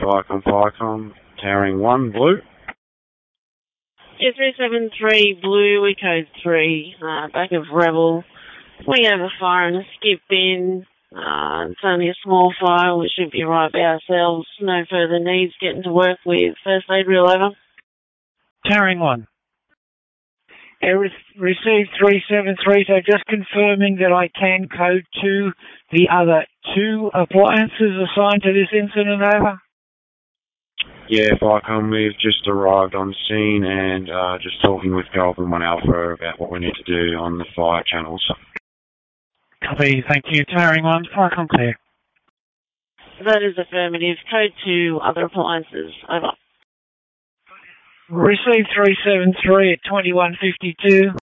Ficom, towering 1, blue. Yeah, 373 blue, we code 3, back of Rebel. We have a fire and a skip in. It's only a small fire, we should be right by ourselves. No further needs getting to work with. First aid reel over. Towering 1. Received 373, so just confirming that I can code to the other 2 appliances assigned to this incident, over. Yeah, Ficom, we've just arrived on scene and just talking with Calvin 1 Alpha about what we need to do on the fire channels. Copy, thank you. Towering 1, Ficom clear. That is affirmative. Code 2, other appliances, over. Received 373 at 2152.